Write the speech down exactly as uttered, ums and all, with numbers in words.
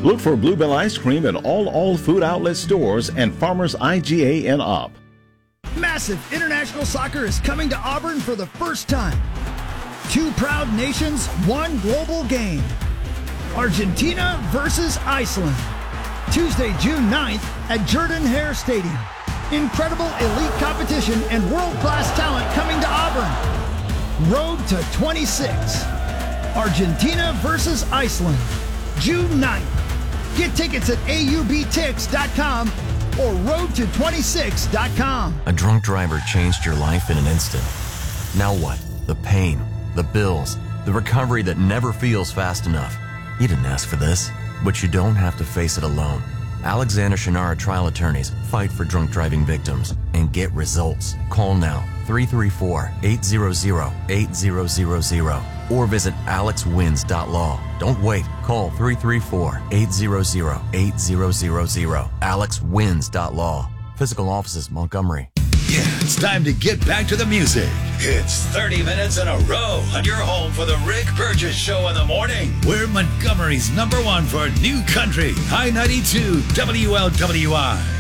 Look for Bluebell Ice Cream at all all food outlet stores and Farmers I G A and up. Massive international soccer is coming to Auburn for the first time. Two proud nations, one global game. Argentina versus Iceland. Tuesday, June ninth at Jordan-Hare Stadium. Incredible elite competition and world-class talent coming to Auburn. Road to twenty-six. Argentina versus Iceland. June ninth. Get tickets at A U B tix dot com or road to twenty-six dot com. A drunk driver changed your life in an instant. Now what? The pain, the bills, the recovery that never feels fast enough. You didn't ask for this, but you don't have to face it alone. Alexander Shannara Trial Attorneys fight for drunk driving victims and get results. Call now, three three four, eight hundred, eight thousand or visit alex wins dot law. Don't wait. Call three three four, eight hundred, eight thousand. alex wins dot law. Physical offices, Montgomery. Yeah, it's time to get back to the music. It's thirty minutes in a row, and you're home for the Rick Burgess Show in the morning. We're Montgomery's number one for new country, High ninety-two W L W I.